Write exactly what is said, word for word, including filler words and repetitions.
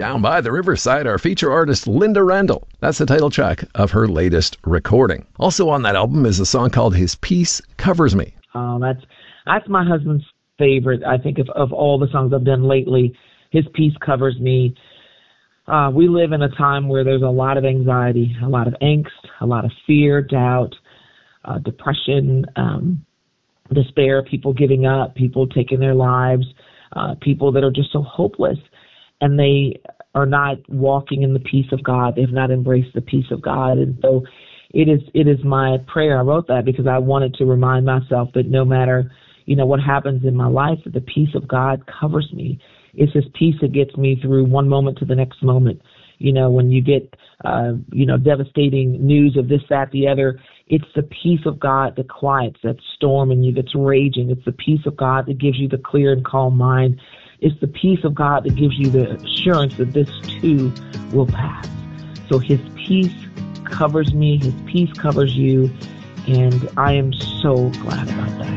Down by the Riverside, our feature artist Linda Randall. That's the title track of her latest recording. Also on that album is a song called His Peace Covers Me. Oh, that's that's my husband's favorite, I think, of, of all the songs I've done lately. His Peace Covers Me. Uh, we live in a time where there's a lot of anxiety, a lot of angst, a lot of fear, doubt, uh, depression, um, despair, people giving up, people taking their lives, uh, people that are just so hopeless, and they are not walking in the peace of God. They've not embraced the peace of God. And so it is it is my prayer. I wrote that because I wanted to remind myself that no matter, you know, what happens in my life, that the peace of God covers me. It's His peace that gets me through one moment to the next moment. You know, when you get, uh, you know, devastating news of this, that, the other, it's the peace of God that quiets that storm in you that's raging. It's the peace of God that gives you the clear and calm mind. It's the peace of God that gives you the assurance that this too will pass. So His peace covers me. His peace covers you. And I am so glad about that.